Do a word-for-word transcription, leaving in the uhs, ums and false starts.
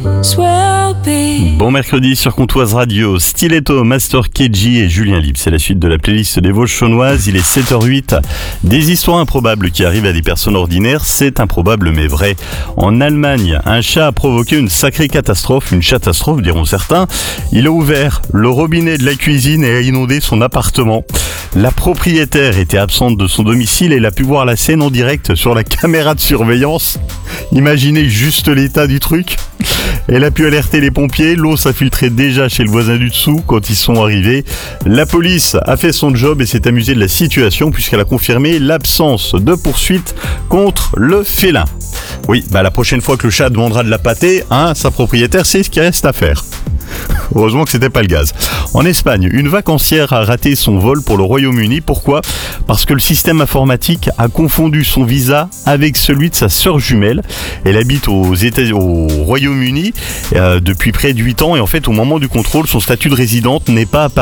Bon mercredi sur Comtoise Radio, Stiletto, Master K G et Julien Libre. C'est la suite de la playlist des Vosges chaunoises. Il est sept heures huit. Des histoires improbables qui arrivent à des personnes ordinaires, c'est improbable mais vrai. En Allemagne, un chat a provoqué une sacrée catastrophe, une catastrophe diront certains. Il a ouvert le robinet de la cuisine et a inondé son appartement. La propriétaire était absente de son domicile et elle a pu voir la scène en direct sur la caméra de surveillance. Imaginez juste l'état du truc. Elle a pu alerter les pompiers, l'eau s'infiltrait déjà chez le voisin du dessous quand ils sont arrivés. La police a fait son job et s'est amusée de la situation puisqu'elle a confirmé l'absence de poursuite contre le félin. Oui, bah la prochaine fois que le chat demandera de la pâtée, hein, sa propriétaire sait ce qu'il reste à faire. Heureusement que c'était pas le gaz. En Espagne, une vacancière a raté son vol pour le Royaume-Uni. Pourquoi ? Parce que le système informatique a confondu son visa avec celui de sa sœur jumelle. Elle habite aux États, au Royaume-Uni euh, depuis près de huit ans et en fait au moment du contrôle, son statut de résidente n'est pas apparu.